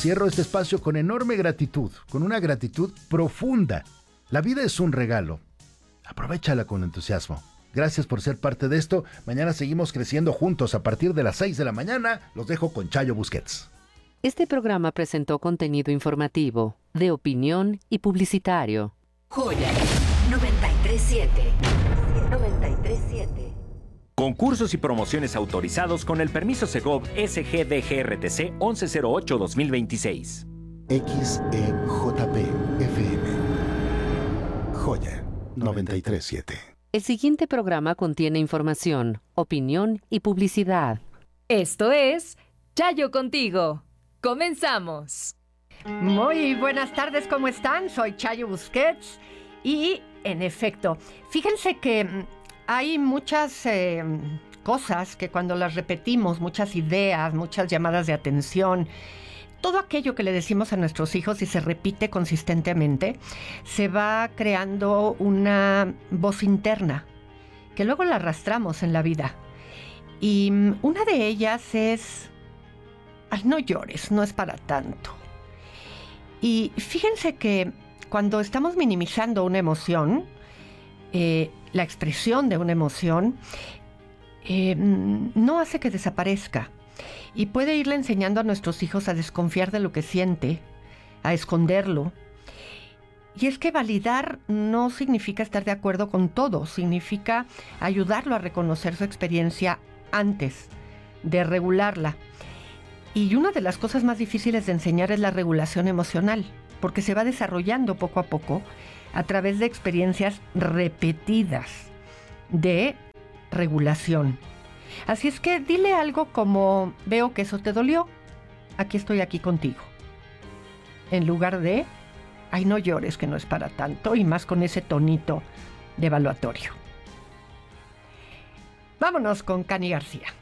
Cierro este espacio con enorme gratitud, con una gratitud profunda. La vida es un regalo. Aprovéchala con entusiasmo. Gracias por ser parte de esto. Mañana seguimos creciendo juntos a partir de las 6 de la mañana. Los dejo con Chayo Busquets. Este programa presentó contenido informativo, de opinión y publicitario. Joya 93.7. 93.7. Concursos y promociones autorizados con el permiso Segov SGDGRTC 1108-2026. XEJP FM. Joya 93.7. El siguiente programa contiene información, opinión y publicidad. Esto es Chayo Contigo. ¡Comenzamos! Muy buenas tardes, ¿cómo están? Soy Chayo Busquets y, en efecto, fíjense que hay muchas cosas que cuando las repetimos, muchas ideas, muchas llamadas de atención, todo aquello que le decimos a nuestros hijos y se repite consistentemente, se va creando una voz interna que luego la arrastramos en la vida. Y una de ellas es: ay, no llores, no es para tanto. Y fíjense que cuando estamos minimizando una emoción, la expresión de una emoción no hace que desaparezca y puede irle enseñando a nuestros hijos a desconfiar de lo que siente, a esconderlo. Y es que validar no significa estar de acuerdo con todo, significa ayudarlo a reconocer su experiencia antes de regularla. Y una de las cosas más difíciles de enseñar es la regulación emocional, porque se va desarrollando poco a poco a través de experiencias repetidas de regulación. Así es que dile algo como: veo que eso te dolió, aquí estoy aquí contigo. En lugar de: ay, no llores, que no es para tanto, y más con ese tonito de evaluatorio. Vámonos con Cani García.